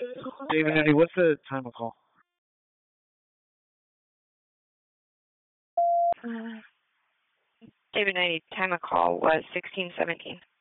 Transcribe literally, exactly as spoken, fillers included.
David Eddie, what's the time of call? David ninety, time of call was sixteen seventeen.